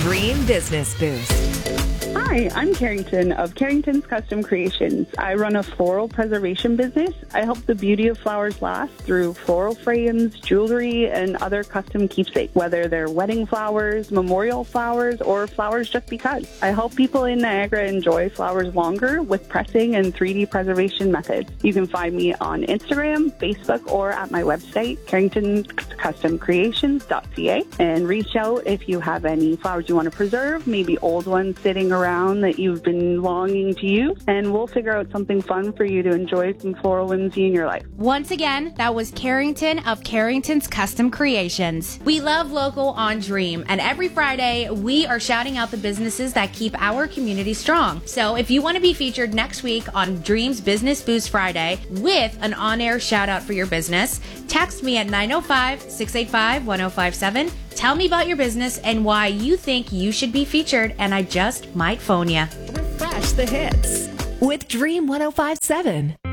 Dream Business Boost. Hi, I'm Carrington of Carrington's Custom Creations. I run a floral preservation business. I help the beauty of flowers last through floral frames, jewelry, and other custom keepsakes, whether they're wedding flowers, memorial flowers, or flowers just because. I help people in Niagara enjoy flowers longer with pressing and 3D preservation methods. You can find me on Instagram, Facebook, or at my website, carringtoncustomcreations.ca, and reach out if you have any flowers you want to preserve, maybe old ones sitting around that you've been longing to use, and we'll figure out something fun for you to enjoy some floral whimsy in your life. Once again, that was Carrington of Carrington's Custom Creations. We love local on Dream, and every Friday we are shouting out the businesses that keep our community strong. So if you want to be featured next week on Dream's Business Boost Friday with an on-air shout out for your business, text me at 905-685-1057. Tell me about your business and why you think you should be featured, and I just might phone you. Refresh the hits with Dream 105.7.